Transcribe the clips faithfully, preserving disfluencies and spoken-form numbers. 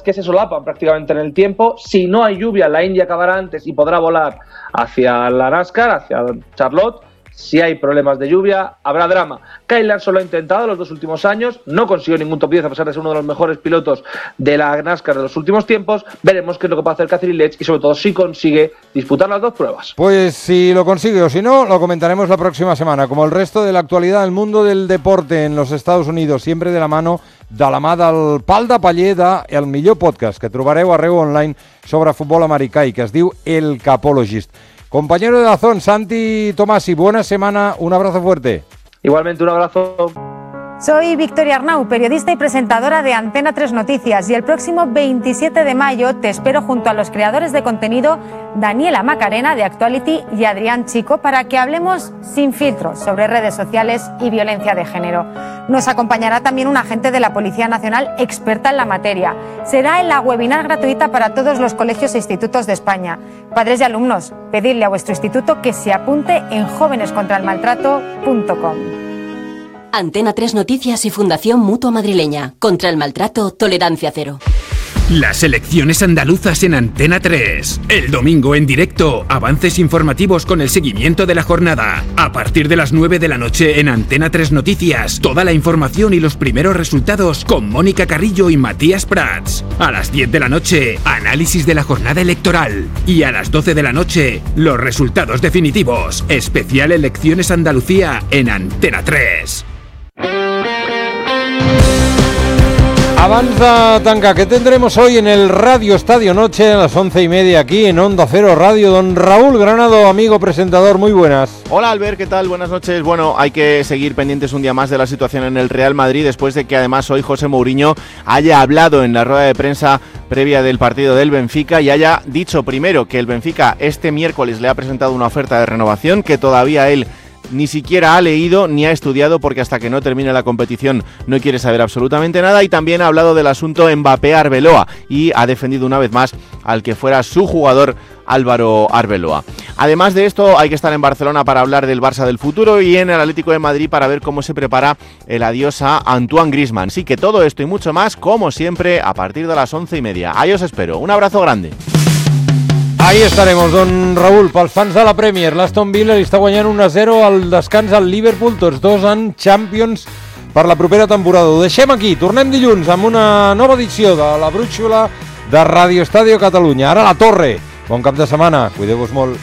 que se solapan prácticamente en el tiempo. Si no hay lluvia, la Indy acabará antes y podrá volar hacia la NASCAR, hacia Charlotte. Si hay problemas de lluvia, habrá drama. Kyle Larson lo ha intentado los dos últimos años, no consiguió ningún top diez a pesar de ser uno de los mejores pilotos de la NASCAR de los últimos tiempos. Veremos qué es lo que puede hacer Catherine Letts y sobre todo si consigue disputar las dos pruebas. Pues si lo consigue o si no, lo comentaremos la próxima semana, como el resto de la actualidad del mundo del deporte en los Estados Unidos, siempre de la mano de la mà del Pal de Paller del millor podcast que trobareu arreu online sobre futbol americà i que es diu El Capologist. Compañero de Dazón, Santi Tomasi, buena semana, un abrazo fuerte. Igualmente, un abrazo. Soy Victoria Arnau, periodista y presentadora de Antena tres Noticias, y el próximo veintisiete de mayo te espero junto a los creadores de contenido Daniela Macarena de Actuality y Adrián Chico para que hablemos sin filtros sobre redes sociales y violencia de género. Nos acompañará también un agente de la Policía Nacional experta en la materia. Será en la webinar gratuita para todos los colegios e institutos de España. Padres y alumnos, pedidle a vuestro instituto que se apunte en jóvenes contra el maltrato punto com. Antena tres Noticias y Fundación Mutua Madrileña. Contra el maltrato, tolerancia cero. Las elecciones andaluzas en Antena tres. El domingo en directo, avances informativos con el seguimiento de la jornada. A partir de las nueve de la noche en Antena tres Noticias, toda la información y los primeros resultados con Mónica Carrillo y Matías Prats. A las diez de la noche, análisis de la jornada electoral. Y a las doce de la noche, los resultados definitivos. Especial Elecciones Andalucía en Antena tres. Abans de tancar, ¿qué tendremos hoy en el Radio Estadio Noche a las once y media aquí en Onda Cero Radio? Don Raúl Granado, amigo presentador, muy buenas. Hola Albert, ¿qué tal? Buenas noches. Bueno, hay que seguir pendientes un día más de la situación en el Real Madrid después de que además hoy José Mourinho haya hablado en la rueda de prensa previa del partido del Benfica y haya dicho primero que el Benfica este miércoles le ha presentado una oferta de renovación que todavía él ni siquiera ha leído ni ha estudiado porque hasta que no termine la competición no quiere saber absolutamente nada, y también ha hablado del asunto Mbappé-Arbeloa y ha defendido una vez más al que fuera su jugador Álvaro Arbeloa. Además de esto hay que estar en Barcelona para hablar del Barça del futuro y en el Atlético de Madrid para ver cómo se prepara el adiós a Antoine Griezmann. Así que todo esto y mucho más, como siempre, a partir de las once y media. Ahí os espero. Un abrazo grande. Ahí estaremos, don Raúl, pels fans de la Premier. L'Aston Villa li està guanyant un a zero al descans al Liverpool, tots dos en Champions per la propera temporada. Ho deixem aquí, tornem dilluns amb una nova edició de la Brúixola de Radio Estadio Catalunya. Ara la Torre. Bon cap de setmana, cuideu-vos molt.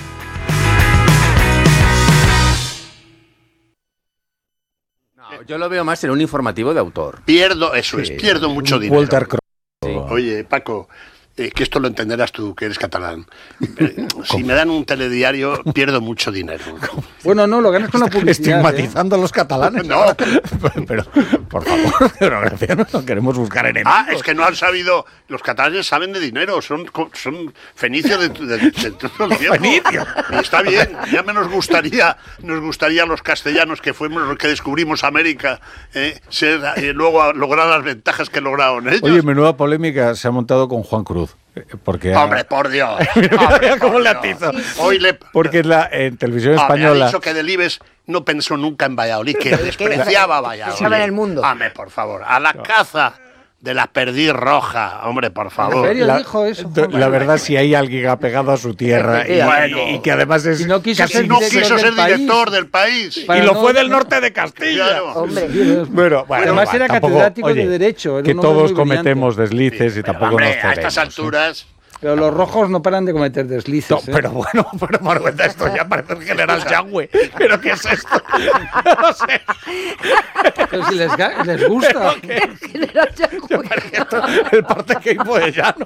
No, yo lo veo más en un informativo de autor. Pierdo, eso es, sí, pierdo mucho dinero. Walter Crowe. Sí. Oye, Paco, Eh, que esto lo entenderás tú, que eres catalán. Eh, si me dan un telediario, pierdo mucho dinero. Bueno, no, lo ganas con la publicidad. Estigmatizando ¿eh? a los catalanes. No. Pero, por favor, pero gracias, no queremos buscar enemigos. Ah, es que no han sabido. Los catalanes saben de dinero, son, son fenicios de, de, de, de todo el tiempo. Fenicios. Y está bien, ya me nos gustaría, nos gustaría a los castellanos que fuimos los que descubrimos América, eh, ser, eh, luego lograr las ventajas que lograron ellos. Oye, menuda polémica se ha montado con Juan Cruz. Porque Hombre, ha... por Dios. Mira cómo le atizo. Hoy le... Porque en, la, en televisión Hombre, española... ha dicho que Delibes no pensó nunca en Valladolid, que despreciaba a Valladolid. Pensaba en el mundo. Hombre, por favor, a la caza de la perdiz roja, hombre, por favor. ¿En serio la, dijo eso? La bueno, verdad, si hay alguien que ha pegado a su tierra y, bueno, y, y que además es... Y no quiso casi ser, no quiso ser del director país. del país. Y lo no, fue del norte de Castilla. Claro. Hombre. Bueno, bueno, además va, era tampoco, catedrático oye, de Derecho. Que todos cometemos deslices sí, y tampoco hombre, nos cedemos. a estas alturas... Pero los rojos no paran de cometer deslices. No, ¿eh? pero bueno, pero Margueta, esto ya parece el general Yangüe. ¿Pero qué es esto? No sé. Pero si les, les gusta. El parte que hizo de llano.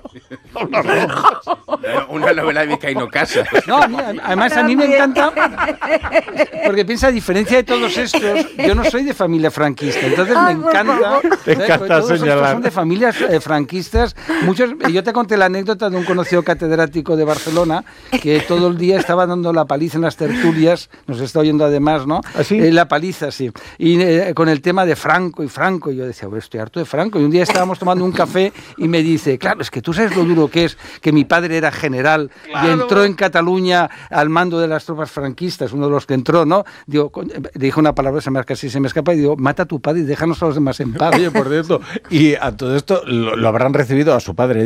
Una novela de Vizcaíno Casa. No, a mí, además a mí me encanta. Porque piensa, a diferencia de todos estos, yo no soy de familia franquista. Entonces me encanta. Te encanta todos señalar. Estos son de familias eh, franquistas. Muchos, yo te conté la anécdota de un conocido catedrático de Barcelona que todo el día estaba dando la paliza en las tertulias, nos está oyendo además, ¿no? ¿Ah, sí? Eh, la paliza, sí. Y eh, con el tema de Franco y Franco, y yo decía, bueno, estoy harto de Franco. Y un día estábamos tomando un café y me dice, claro, es que tú sabes lo duro que es que mi padre era general claro. y entró en Cataluña al mando de las tropas franquistas, uno de los que entró, ¿no? Digo, dijo una palabra, se me, casi se me escapa, y digo, mata a tu padre y déjanos a los demás en paz. Oye, por cierto, y a todo esto lo, lo habrán recibido a su padre.